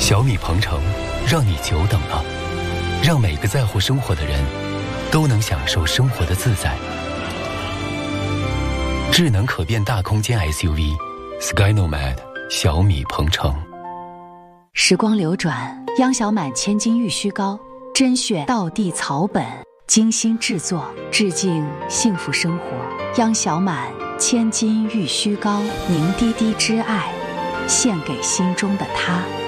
小米鹏程，让你久等了，让每个在乎生活的人都能享受生活的自在。智能可变大空间 SUV Sky Nomad 小米鹏程。 时光流转，央小满千金玉虚膏，甄选道地草本，精心制作，致敬幸福生活。央小满千金玉虚膏，凝滴滴之爱，献给心中的他。